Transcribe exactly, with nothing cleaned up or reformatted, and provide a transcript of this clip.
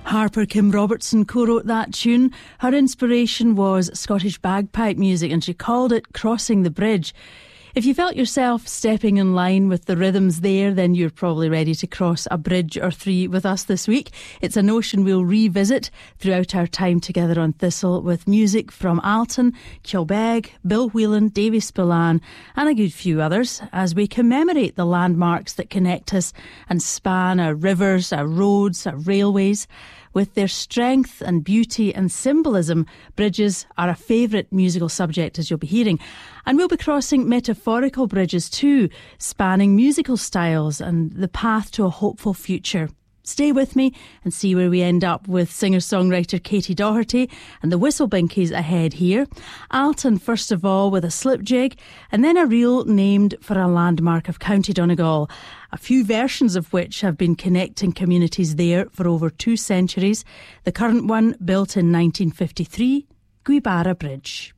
Harper Kim Robertson co-wrote that tune. Her inspiration was Scottish bagpipe music and she called it Crossing the Bridge. If you felt yourself stepping in line with the rhythms there, then you're probably ready to cross a bridge or three with us this week. It's a notion we'll revisit throughout our time together on Thistle with music from Alton, Kilbeg, Bill Whelan, Davy Spillane and a good few others as we commemorate the landmarks that connect us and span our rivers, our roads, our railways. With their strength and beauty and symbolism, bridges are a favourite musical subject, as you'll be hearing. And we'll be crossing metaphorical bridges too, spanning musical styles and the path to a hopeful future. Stay with me and see where we end up with singer-songwriter Katie Doherty and the Whistlebinkies ahead here. Alton, first of all, with a slip jig, and then a reel named for a landmark of County Donegal, a few versions of which have been connecting communities there for over two centuries. The current one, built in nineteen fifty-three, Guibara Bridge.